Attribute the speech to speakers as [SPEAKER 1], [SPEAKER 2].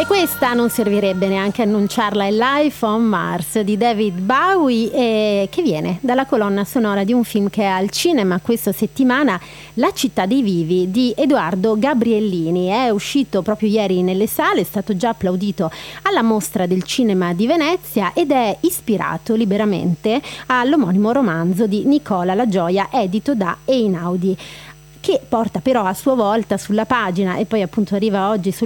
[SPEAKER 1] E questa non servirebbe neanche annunciarla, è Life on Mars di David Bowie, che viene dalla colonna sonora di un film che è al cinema questa settimana, La città dei vivi di Edoardo Gabriellini. È uscito proprio ieri nelle sale, è stato già applaudito alla Mostra del Cinema di Venezia ed è ispirato liberamente all'omonimo romanzo di Nicola La Gioia, edito da Einaudi, che porta però a sua volta sulla pagina, e poi appunto arriva oggi sul